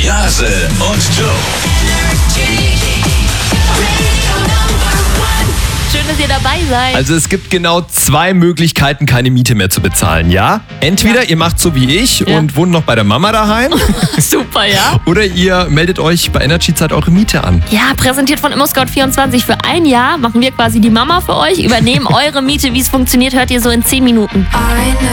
Jase und Joe. Schön, dass ihr dabei seid. Also es gibt genau 2 Möglichkeiten, keine Miete mehr zu bezahlen, ja? Entweder ihr macht so wie ich und wohnt noch bei der Mama daheim. Super, ja? Oder ihr meldet euch bei Energy-Zeit eure Miete an. Ja, präsentiert von ImmoScout24. Für ein Jahr machen wir quasi die Mama für euch, übernehmen eure Miete. Wie es funktioniert, hört ihr so in 10 Minuten.